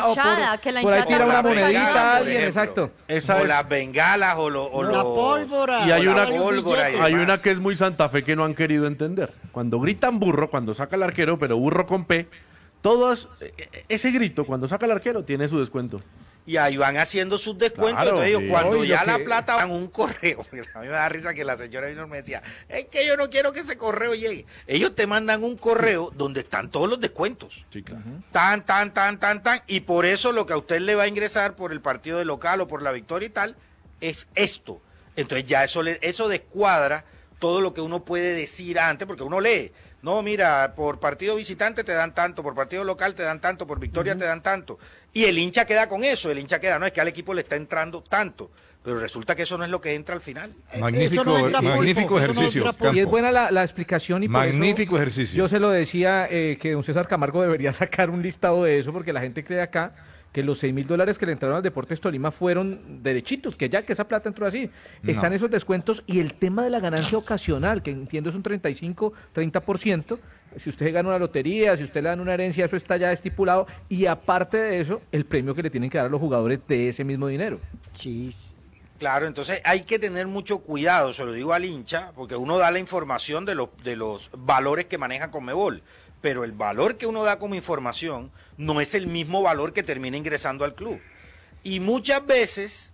hinchada, por, que la por ahí hinchada tira una también nos monedita ayuda. a alguien, exacto. O las bengalas o la pólvora. Y hay o una, la pólvora y hay demás. una que es muy Santa Fe que no han querido entender. Cuando gritan burro, cuando saca el arquero, pero burro con P, ese grito, cuando saca el arquero, tiene su descuento. Y ahí van haciendo sus descuentos. Claro, Entonces ellos, sí. cuando Oye, ya lo la que- plata van un correo. A mí me da risa que la señora vino y me decía, es que yo no quiero que ese correo llegue. Ellos te mandan un correo donde están todos los descuentos. Sí, claro. Tan. Y por eso lo que a usted le va a ingresar por el partido de local o por la victoria y tal, es esto. Entonces ya eso descuadra todo lo que uno puede decir antes, porque uno lee. No, mira, por partido visitante te dan tanto, por partido local te dan tanto, por victoria te dan tanto. Y el hincha queda con eso, no, es que al equipo le está entrando tanto. Pero resulta que eso no es lo que entra al final. Eso no entra Magnífico pulpo, eso no ejercicio. entra pulpo. Y es Campo. buena la explicación y por Magnífico eso ejercicio. yo se lo decía que don César Camargo debería sacar un listado de eso porque la gente cree acá que los $6.000 que le entraron al Deportes Tolima fueron derechitos, que ya que esa plata entró así. No. Están esos descuentos y el tema de la ganancia ocasional, que entiendo es un 35-30%. Si usted gana una lotería, si usted le dan una herencia, eso está ya estipulado. Y aparte de eso, el premio que le tienen que dar a los jugadores de ese mismo dinero. Sí. Claro, entonces hay que tener mucho cuidado, se lo digo al hincha, porque uno da la información de los valores que maneja Conmebol, pero el valor que uno da como información no es el mismo valor que termina ingresando al club. Y muchas veces,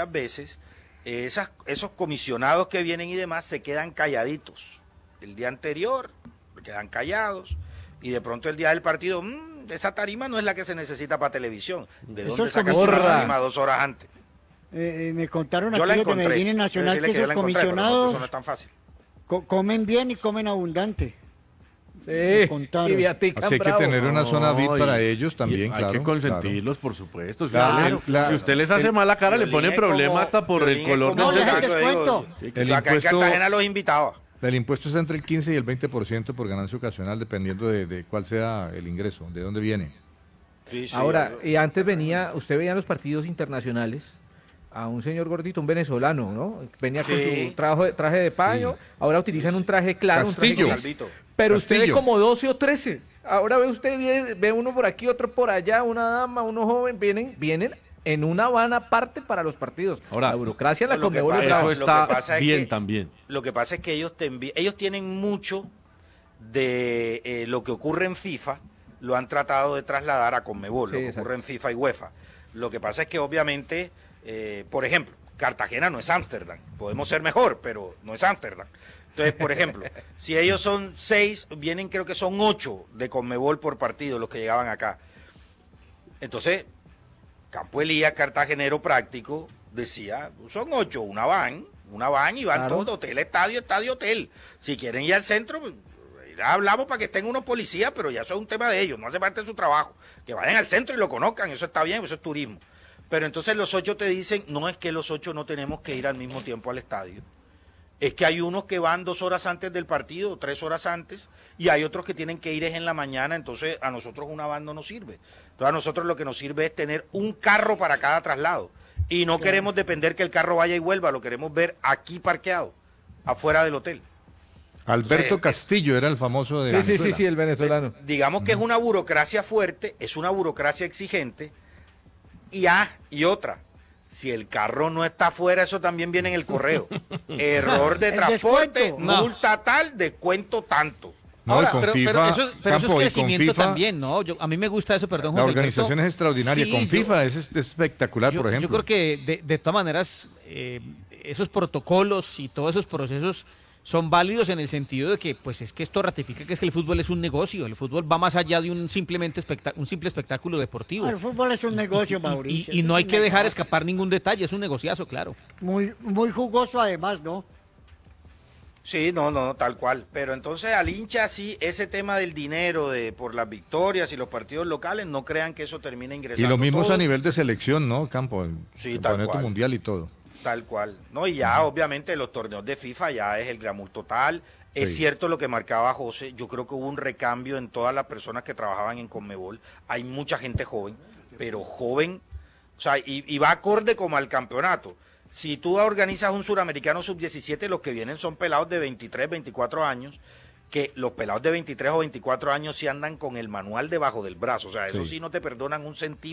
esos comisionados que vienen y demás se quedan calladitos. El día anterior se quedan callados y de pronto el día del partido, esa tarima no es la que se necesita para televisión. ¿De Esos dónde sacas una comisionados. tarima 2 horas antes? Me contaron Yo la aquí los de encontré. Medellín y Nacional Decirle que yo esos la encontré, pero comisionados eso no es tan fácil. comen bien y comen abundante. Sí, Me contaron. y viatica Así hay que bravo. tener una zona VIP No, para y- ellos también, y claro. hay que consentirlos, por supuesto. Claro, claro. Si usted les hace mala cara, le pone problema hasta por el color No, del les saco. descuento. El Acá en impuesto- Cartagena los invitaba. El impuesto es entre el 15 y el 20% por ganancia ocasional, dependiendo de cuál sea el ingreso, de dónde viene. Ahora, y antes usted veía en los partidos internacionales a un señor gordito, un venezolano, ¿no? Venía con Sí. su traje de paño, ahora utilizan un traje claro, un traje Castillo. gris, Calvito. pero usted ve Castillo. como 12 o 13. Ahora ve usted, ve uno por aquí, otro por allá, una dama, uno joven, vienen en una van aparte para los partidos. Ahora, la burocracia en la lo que Conmebol es pasa- Eso brava. lo que está pasa es bien que- también. Lo que pasa es que ellos tienen mucho de lo que ocurre en FIFA, lo han tratado de trasladar a Conmebol, Sí, lo que exacto. ocurre en FIFA y UEFA. Lo que pasa es que obviamente, por ejemplo, Cartagena no es Ámsterdam, podemos ser mejor, pero no es Ámsterdam. Entonces, por ejemplo, si ellos son 6, vienen creo que son 8 de Conmebol por partido los que llegaban acá. Entonces, Campo Elías, cartagenero práctico, decía, son 8, una van y van Claro. todos, hotel, estadio, hotel. Si quieren ir al centro, pues, ya hablamos para que estén unos policías, pero ya eso es un tema de ellos, no hace parte de su trabajo. Que vayan al centro y lo conozcan, eso está bien, eso es turismo. Pero entonces los 8 te dicen, no es que los 8 no tenemos que ir al mismo tiempo al estadio. Es que hay unos que van 2 horas antes del partido, o 3 horas antes, y hay otros que tienen que ir es en la mañana, entonces a nosotros una van no nos sirve. Entonces a nosotros lo que nos sirve es tener un carro para cada traslado. Y no queremos depender que el carro vaya y vuelva, lo queremos ver aquí parqueado, afuera del hotel. Alberto Sí. Castillo era el famoso de Venezuela. Sí, el venezolano. Digamos que es una burocracia fuerte, es una burocracia exigente, y otra. Si el carro no está afuera, eso también viene en el correo. Error de El transporte, descuento. multa tal, descuento tanto. No, Ahora, y con pero FIFA, eso es Campo, y con crecimiento FIFA, también, ¿no? A mí me gusta eso, perdón, la José organización Alberto. es extraordinaria. Sí, Con FIFA es espectacular, por ejemplo. Yo creo que de todas maneras esos protocolos y todos esos procesos son válidos en el sentido de que pues es que esto ratifica que es que el fútbol es un negocio, el fútbol va más allá de un simple espectáculo deportivo. El fútbol es un negocio, Mauricio. Y eso no es hay un que dejar negocio. escapar ningún detalle, es un negociazo, claro. Muy, muy jugoso además, ¿no? Sí, no, tal cual. Pero entonces al hincha sí, ese tema del dinero por las victorias y los partidos locales, no crean que eso termina Y ingresando. lo mismo es todo. a nivel de selección, ¿no, Campo? El Sí, tal campeonato cual. mundial y todo. Tal cual. No, y ya obviamente los torneos de FIFA ya es el glamour total. Es Sí. cierto lo que marcaba José, yo creo que hubo un recambio en todas las personas que trabajaban en Conmebol. Hay mucha gente joven, pero joven, o sea, y va acorde como al campeonato. Si tú organizas un suramericano sub-17, los que vienen son pelados de 23, 24 años, que los pelados de 23 o 24 años sí andan con el manual debajo del brazo. O sea, eso Sí. sí no te perdonan un centímetro.